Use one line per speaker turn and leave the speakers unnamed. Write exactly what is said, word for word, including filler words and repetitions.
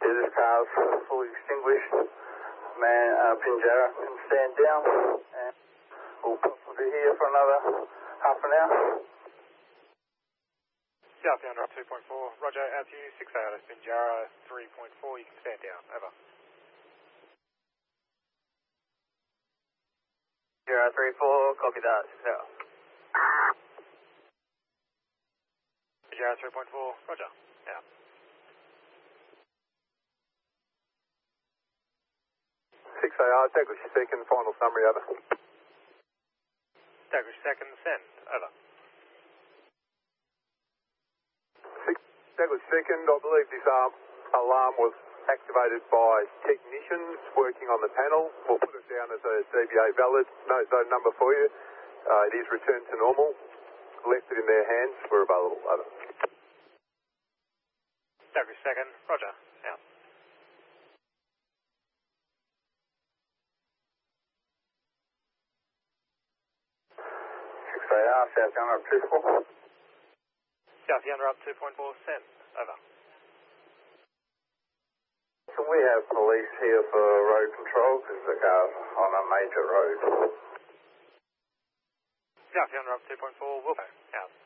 Yeah, this car's fully extinguished. Man, uh, Pinjarra can stand down, and we'll possibly be here for another half an hour.
South Yonder up two point four, roger, out to you, six out of Pinjarra three point four, you can stand down, over.
Pinjarra three four, copy that, six out.
Pinjarra three point four, roger, out.
six A R, Daglish second, final summary, over.
Daglish second, send, over.
Daglish second, I believe this um, alarm was activated by technicians working on the panel. We'll put it down as a D B A valid, no zone number for you. Uh, it is returned to normal. Left it in their hands, we're available, over.
Daglish second, roger, out.
six A R, South Yonder up two four.
South Yonder up two point four, send, over.
So we have police here for road control because the car's on a major road.
South Yonder up two point four, Wilco, out.